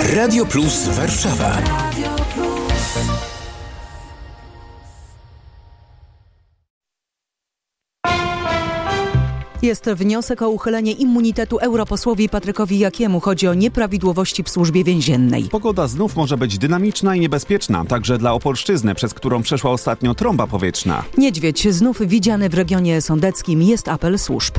Radio Plus Warszawa. Jest wniosek o uchylenie immunitetu europosłowi Patrykowi Jakiemu. Chodzi o nieprawidłowości w służbie więziennej. Pogoda znów może być dynamiczna i niebezpieczna, także dla Opolszczyzny, przez którą przeszła ostatnio trąba powietrzna. Niedźwiedź znów widziany w regionie sądeckim. Jest apel służb.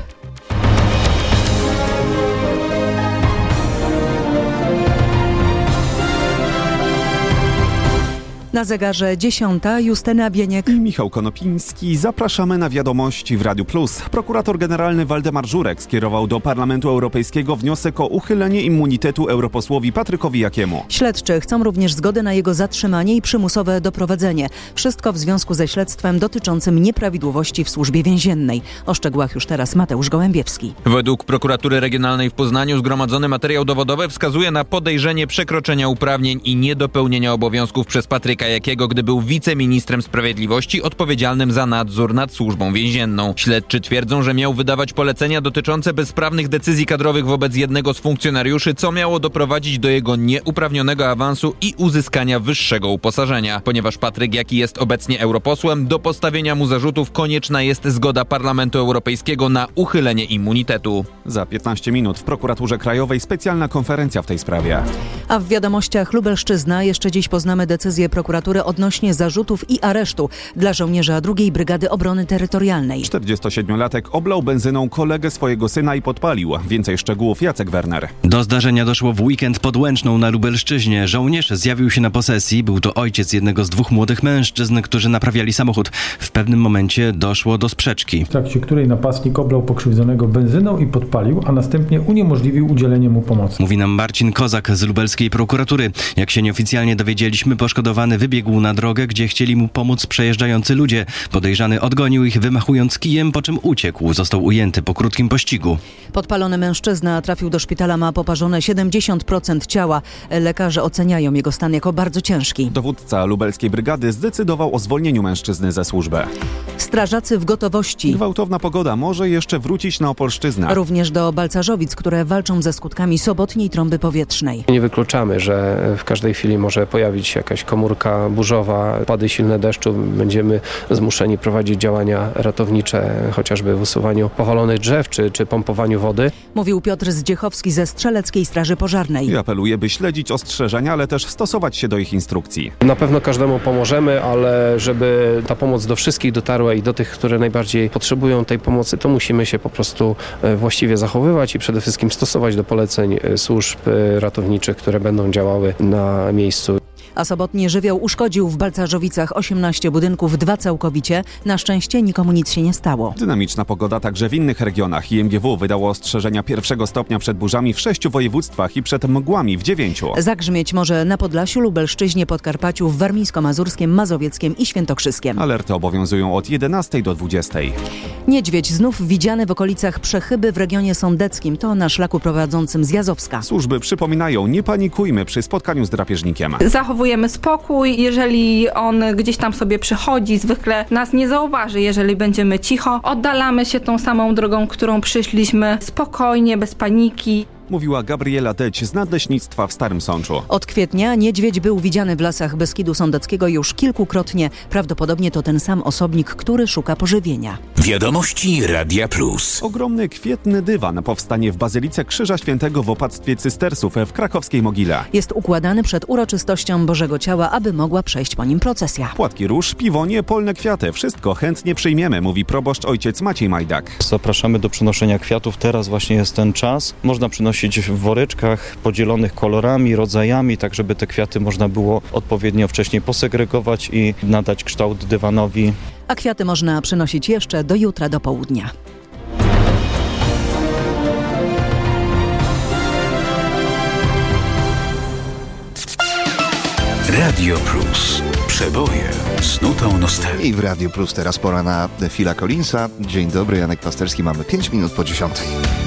Na zegarze 10. Justyna Bieniek i Michał Konopiński. Zapraszamy na wiadomości w Radiu Plus. Prokurator generalny Waldemar Żurek skierował do Parlamentu Europejskiego wniosek o uchylenie immunitetu europosłowi Patrykowi Jakiemu. Śledczy chcą również zgody na jego zatrzymanie i przymusowe doprowadzenie. Wszystko w związku ze śledztwem dotyczącym nieprawidłowości w służbie więziennej. O szczegółach już teraz Mateusz Gołębiewski. Według prokuratury regionalnej w Poznaniu zgromadzony materiał dowodowy wskazuje na podejrzenie przekroczenia uprawnień i niedopełnienia obowiązków przez Patryka Jakiego, gdy był wiceministrem sprawiedliwości odpowiedzialnym za nadzór nad służbą więzienną. Śledczy twierdzą, że miał wydawać polecenia dotyczące bezprawnych decyzji kadrowych wobec jednego z funkcjonariuszy, co miało doprowadzić do jego nieuprawnionego awansu i uzyskania wyższego uposażenia. Ponieważ Patryk Jaki jest obecnie europosłem, do postawienia mu zarzutów konieczna jest zgoda Parlamentu Europejskiego na uchylenie immunitetu. Za 15 minut w Prokuraturze Krajowej specjalna konferencja w tej sprawie. A w wiadomościach Lubelszczyzna jeszcze dziś poznamy decyzję prokuratury odnośnie zarzutów i aresztu dla żołnierza 2. Brygady Obrony Terytorialnej. 47-latek oblał benzyną kolegę swojego syna i podpalił. Więcej szczegółów Jacek Werner. Do zdarzenia doszło w weekend pod Łęczną na Lubelszczyźnie. Żołnierz zjawił się na posesji. Był to ojciec jednego z 2 młodych mężczyzn, którzy naprawiali samochód. W pewnym momencie doszło do sprzeczki, w trakcie której napastnik oblał pokrzywdzonego benzyną i podpalił, a następnie uniemożliwił udzielenie mu pomocy. Mówi nam Marcin Kozak z lubelskiej prokuratury. Jak się nieoficjalnie dowiedzieliśmy, poszkodowany wybiegł na drogę, gdzie chcieli mu pomóc przejeżdżający ludzie. Podejrzany odgonił ich, wymachując kijem, po czym uciekł. Został ujęty po krótkim pościgu. Podpalony mężczyzna trafił do szpitala, ma poparzone 70% ciała. Lekarze oceniają jego stan jako bardzo ciężki. Dowódca lubelskiej brygady zdecydował o zwolnieniu mężczyzny ze służby. Strażacy w gotowości. Gwałtowna pogoda może jeszcze wrócić na Opolszczyznę. Również do Balcarzowic, które walczą ze skutkami sobotniej trąby powietrznej. Nie wykluczamy, że w każdej chwili może pojawić się jakaś komórka burzowa, pady silne deszczu. Będziemy zmuszeni prowadzić działania ratownicze, chociażby w usuwaniu powalonych drzew czy pompowaniu wody. Mówił Piotr Zdziechowski ze Strzeleckiej Straży Pożarnej. I apeluje, by śledzić ostrzeżenia, ale też stosować się do ich instrukcji. Na pewno każdemu pomożemy, ale żeby ta pomoc do wszystkich dotarła i do tych, które najbardziej potrzebują tej pomocy, to musimy się po prostu właściwie zachowywać i przede wszystkim stosować do poleceń służb ratowniczych, które będą działały na miejscu. A sobotni żywioł uszkodził w Balcarzowicach 18 budynków, 2 całkowicie. Na szczęście nikomu nic się nie stało. Dynamiczna pogoda także w innych regionach. IMGW wydało ostrzeżenia 1. stopnia przed burzami w 6 województwach i przed mgłami w 9. Zagrzmieć może na Podlasiu, Lubelszczyźnie, Podkarpaciu, w Warmińsko-Mazurskiem, Mazowieckiem i Świętokrzyskiem. Alerty obowiązują od 11 do 20. Niedźwiedź znów widziany w okolicach Przechyby w regionie sądeckim. To na szlaku prowadzącym z Jazowska. Służby przypominają, nie panikujmy przy spotkaniu z drapieżnikiem. Zachowujemy spokój, jeżeli on gdzieś tam sobie przychodzi, zwykle nas nie zauważy, jeżeli będziemy cicho. Oddalamy się tą samą drogą, którą przyszliśmy, spokojnie, bez paniki. Mówiła Gabriela Deć z Nadleśnictwa w Starym Sączu. Od kwietnia niedźwiedź był widziany w lasach Beskidu Sądeckiego już kilkukrotnie. Prawdopodobnie to ten sam osobnik, który szuka pożywienia. Wiadomości Radia Plus. Ogromny kwietny dywan powstanie w Bazylice Krzyża Świętego w opactwie cystersów w krakowskiej Mogile. Jest układany przed uroczystością Bożego Ciała, aby mogła przejść po nim procesja. Płatki róż, piwonie, polne kwiaty. Wszystko chętnie przyjmiemy, mówi proboszcz ojciec Maciej Majdak. Zapraszamy do przynoszenia kwiatów. Teraz właśnie jest ten czas. Można przynosić w woreczkach podzielonych kolorami, rodzajami, tak żeby te kwiaty można było odpowiednio wcześniej posegregować i nadać kształt dywanowi. A kwiaty można przynosić jeszcze do jutra do południa. Radio Plus. Przeboje z nutą nostalgii. I w Radio Plus teraz pora na Phila Collinsa. Dzień dobry, Janek Pasterski. Mamy 5 minut po 10.